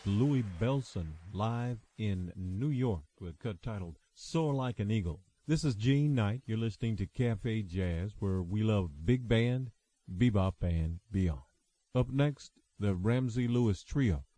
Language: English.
Louis Bellson live in New York with a cut titled Soar Like an Eagle. This is Gene Knight. You're listening to Cafe Jazz, where we love big band, bebop, and beyond. Up next, the Ramsey Lewis Trio